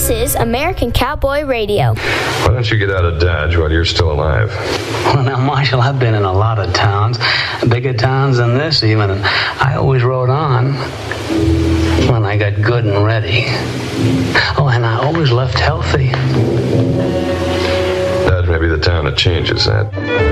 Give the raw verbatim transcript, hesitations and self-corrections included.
This is American Cowboy Radio. Why don't you get out of Dodge while you're still alive? Well, now, Marshall, I've been in a lot of towns, bigger towns than this even, and I always rode on when I got good and ready. Oh, and I always left healthy. Dodge may be the town that changes that.